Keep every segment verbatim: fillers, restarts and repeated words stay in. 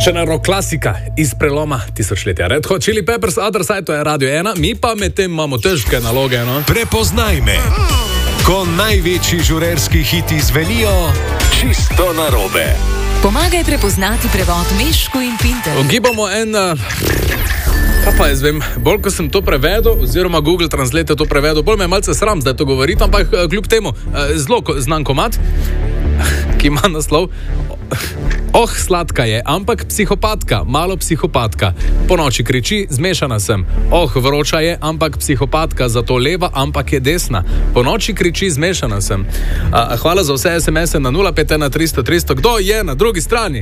Še ena rock klasika iz preloma tisočletja. Red Hot Chili Peppers, Other Side, to je Radio ena, mi pa medtem imamo težke naloge, no? Prepoznaj me, ko največji žurerski hiti zvenijo čisto narobe. Pomagaj prepoznati prevod Mešku in Pinter. Ugibamo en... Kaj pa jaz vem, bolj ko sem to prevedel, oziroma Google Translate to prevedel, bolj me je malce sram zdaj to govoriti, ampak kljub temu, zelo znan komad, ki ima naslov Oh, sladka je, ampak psihopatka, malo psihopatka. Po noči kriči, zmešana sem. Oh, vroča je, ampak psihopatka, zato leva, ampak je desna. Po noči kriči, zmešana sem. A, hvala za vse es em es-e na nula pet ena tristo tristo. Kdo je na drugi strani?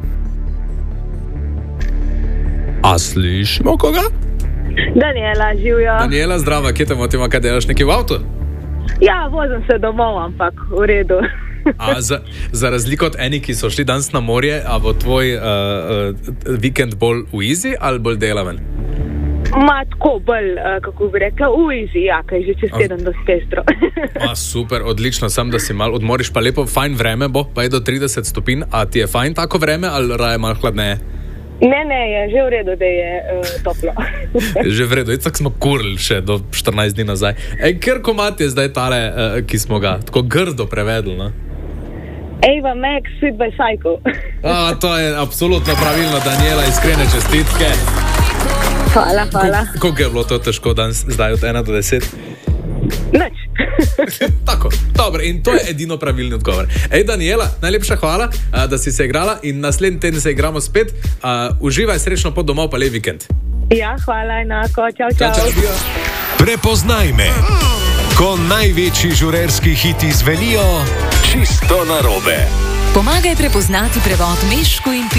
A slišimo koga? Daniela, živijo. Daniela, zdrava, kje te motima, kaj delaš, neki v avtu? Ja, vozim se domov, ampak v redu. A za, za razliko od enih, ki so šli danes na morje, a bo tvoj uh, uh, vikend bolj v easy ali bolj delaven? Ma tako bolj, uh, kako bi rekla, v easy, ja, kaj že čez teden do pestro. A super, odlično, sam da si mal odmoriš, pa lepo, fajn vreme bo, pa je do trideset stopinj, a ti je fajn tako vreme ali raje malo hladneje? Ne, ne, je že v redu, da je uh, toplo. Že v redu, itak smo kurili še do štirinajst dni nazaj. Ej, ker komad je zdaj tale, uh, ki smo ga tako grdo prevedli, no? Ava Max, Sweet by Psycho. A, to je absolutno pravilno, Daniela, iskrene čestitke. Hvala, hvala. Koliko je bilo to težko danes, zdaj od ena do deset? Nič. Tako, dobro, in to je edino pravilni odgovor. Ej, Daniela, najlepša hvala, da si se igrala in naslednji teden se igramo spet. Uh, uživaj, srečno pot domov, pa lep vikend. Ja, hvala, enako. Čau, čau. Čau, čau. Prepoznaj me, ko največji žurerski hiti zvenijo čisto narobe. Pomagaj prepoznati prevod Mešku in Pinter.